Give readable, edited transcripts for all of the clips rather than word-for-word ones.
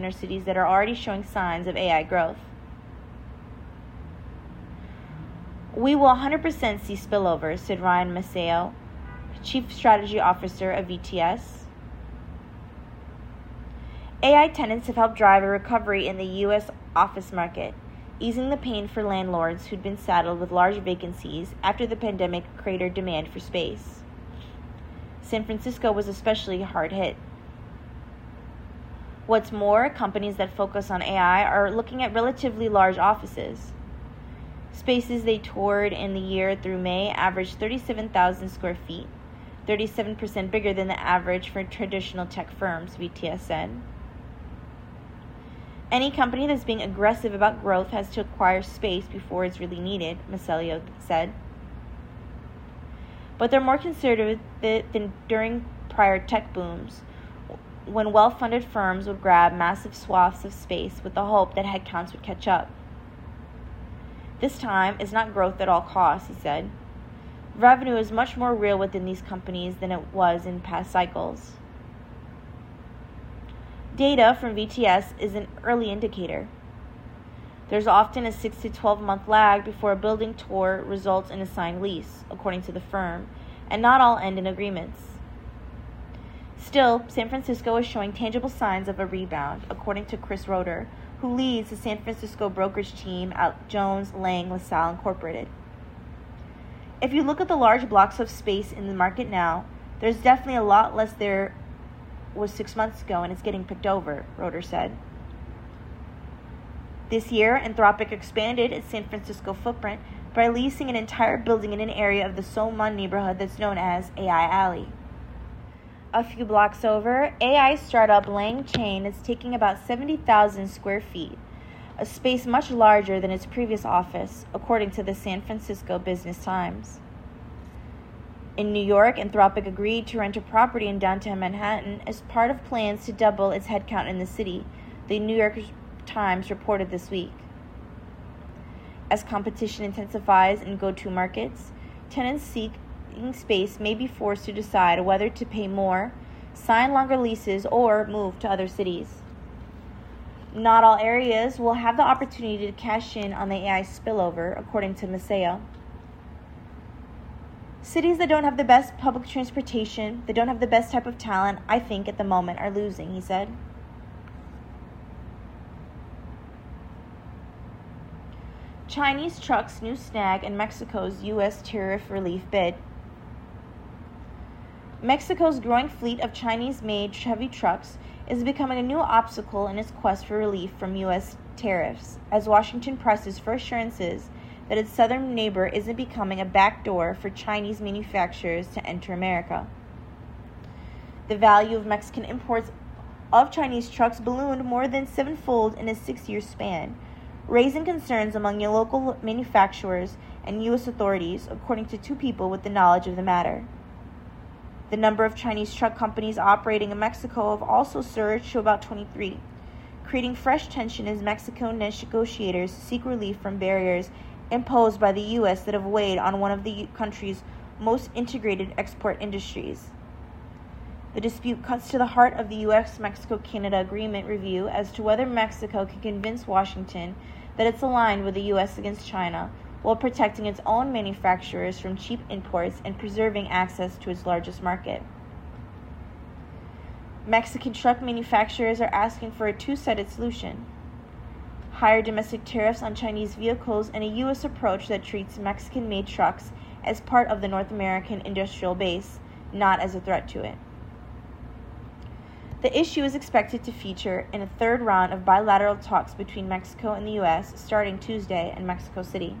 cities that are already showing signs of AI growth. We will 100% see spillover, said Ryan Maceo, Chief Strategy Officer of VTS. AI tenants have helped drive a recovery in the U.S. office market, easing the pain for landlords who'd been saddled with large vacancies after the pandemic cratered demand for space. San Francisco was especially hard hit. What's more, companies that focus on AI are looking at relatively large offices. Spaces they toured in the year through May averaged 37,000 square feet, 37% bigger than the average for traditional tech firms, VTS said. Any company that's being aggressive about growth has to acquire space before it's really needed, Maceo said. But they're more conservative than during prior tech booms, when well-funded firms would grab massive swaths of space with the hope that headcounts would catch up. This time is not growth at all costs, he said. Revenue is much more real within these companies than it was in past cycles. Data from VTS is an early indicator. There's often a 6 to 12-month lag before a building tour results in a signed lease, according to the firm, and not all end in agreements. Still, San Francisco is showing tangible signs of a rebound, according to Chris Roeder, who leads the San Francisco brokerage team at Jones Lang LaSalle Incorporated. If you look at the large blocks of space in the market now, there's definitely a lot less there was 6 months ago, and it's getting picked over, Roeder said. This year, Anthropic expanded its San Francisco footprint by leasing an entire building in an area of the Solomon neighborhood that's known as AI Alley. A few blocks over, AI startup LangChain is taking about 70,000 square feet, a space much larger than its previous office, according to the San Francisco Business Times. In New York, Anthropic agreed to rent a property in downtown Manhattan as part of plans to double its headcount in the city, the New York Times reported this week. As competition intensifies in go-to markets, tenants seeking space may be forced to decide whether to pay more, sign longer leases, or move to other cities. Not all areas will have the opportunity to cash in on the AI spillover, according to Maceo. Cities that don't have the best public transportation, that don't have the best type of talent, I think at the moment are losing, he said. Chinese trucks' new snag in Mexico's U.S. tariff relief bid. Mexico's growing fleet of Chinese-made Chevy trucks is becoming a new obstacle in its quest for relief from U.S. tariffs, as Washington presses for assurances that its southern neighbor isn't becoming a backdoor for Chinese manufacturers to enter America. The value of Mexican imports of Chinese trucks ballooned more than sevenfold in a 6-year span, raising concerns among local manufacturers and U.S. authorities, according to 2 people with the knowledge of the matter. The number of Chinese truck companies operating in Mexico have also surged to about 23, creating fresh tension as Mexican negotiators seek relief from barriers imposed by the U.S. that have weighed on one of the country's most integrated export industries. The dispute cuts to the heart of the U.S.-Mexico-Canada agreement review as to whether Mexico can convince Washington that it's aligned with the U.S. against China while protecting its own manufacturers from cheap imports and preserving access to its largest market. Mexican truck manufacturers are asking for a 2-sided solution: higher domestic tariffs on Chinese vehicles and a U.S. approach that treats Mexican-made trucks as part of the North American industrial base, not as a threat to it. The issue is expected to feature in a 3rd round of bilateral talks between Mexico and the U.S. starting Tuesday in Mexico City.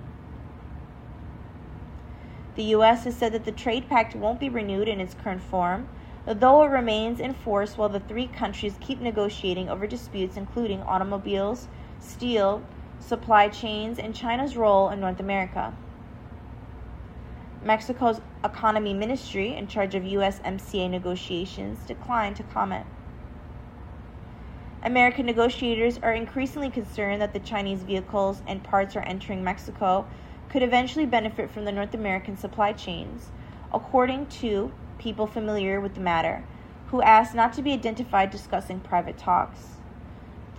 The U.S. has said that the trade pact won't be renewed in its current form, though it remains in force while the 3 countries keep negotiating over disputes including automobiles, steel, supply chains, and China's role in North America. Mexico's Economy Ministry, in charge of USMCA negotiations, declined to comment. American negotiators are increasingly concerned that the Chinese vehicles and parts are entering Mexico could eventually benefit from the North American supply chains, according to people familiar with the matter, who asked not to be identified discussing private talks.